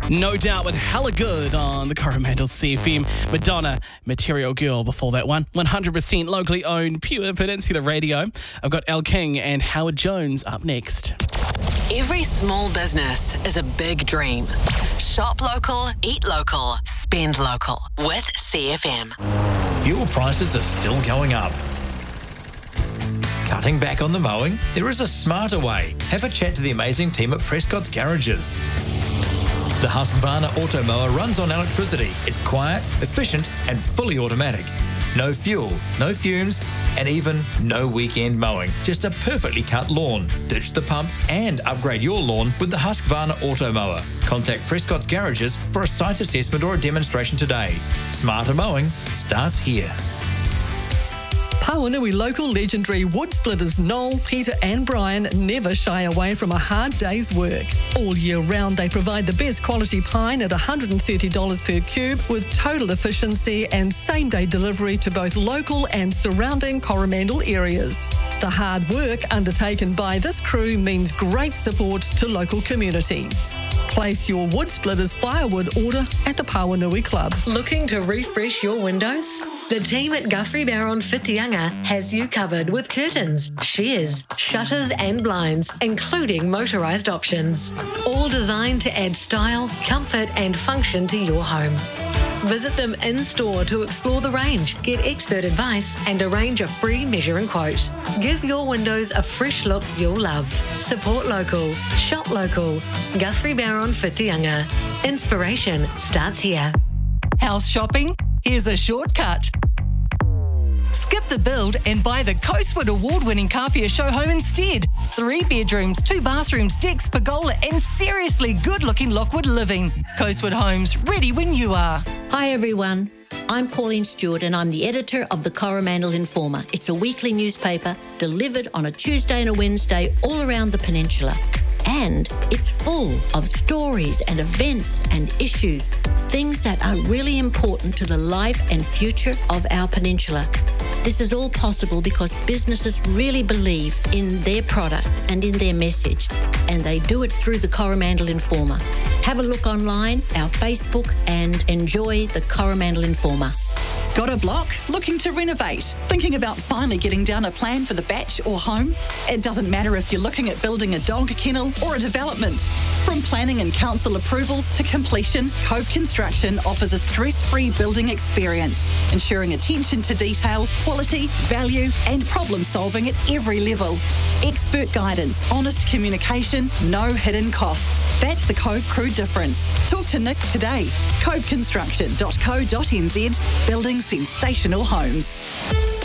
No Doubt with Hella Good on the Coromandel CFM. Madonna, Material Girl before that one. 100% locally owned, pure Peninsula Radio. I've got Elle King and Howard Jones up next. Every small business is a big dream. Shop local, eat local, spend local with CFM. Fuel prices are still going up. Cutting back on the mowing? There is a smarter way. Have a chat to the amazing team at Prescott's Garages. The Husqvarna Auto Mower runs on electricity. It's quiet, efficient and fully automatic. No fuel, no fumes, and even no weekend mowing. Just a perfectly cut lawn. Ditch the pump and upgrade your lawn with the Husqvarna Auto Mower. Contact Prescott's Garages for a site assessment or a demonstration today. Smarter mowing starts here. Pawanui local legendary wood splitters Noel, Peter and Brian never shy away from a hard day's work. All year round they provide the best quality pine at $130 per cube with total efficiency and same-day delivery to both local and surrounding Coromandel areas. The hard work undertaken by this crew means great support to local communities. Place your wood splitters firewood order at the Pawanui Club. Looking to refresh your windows? The team at Guthrie Barron Whitianga has you covered with curtains, shears, shutters and blinds, including motorised options. All designed to add style, comfort and function to your home. Visit them in-store to explore the range, get expert advice and arrange a free measure and quote. Give your windows a fresh look you'll love. Support local. Shop local. Guthrie Barron Whitianga. Inspiration starts here. House shopping? Here's a shortcut. Skip the build and buy the Coastwood award-winning Kawhia show home instead. 3 bedrooms, 2 bathrooms, decks, pergola and seriously good-looking Lockwood living. Coastwood Homes, ready when you are. Hi everyone, I'm Pauline Stewart and I'm the editor of the Coromandel Informer. It's a weekly newspaper delivered on a Tuesday and a Wednesday all around the peninsula. And it's full of stories and events and issues, things that are really important to the life and future of our peninsula. This is all possible because businesses really believe in their product and in their message, and they do it through the Coromandel Informer. Have a look online, our Facebook, and enjoy the Coromandel Informer. Got a block? Looking to renovate? Thinking about finally getting down a plan for the batch or home? It doesn't matter if you're looking at building a dog kennel or a development. From planning and council approvals to completion, Cove Construction offers a stress-free building experience, ensuring attention to detail, quality, value and problem solving at every level. Expert guidance, honest communication, no hidden costs. That's the Cove Crew difference. Talk to Nick today. coveconstruction.co.nz, building sensational homes.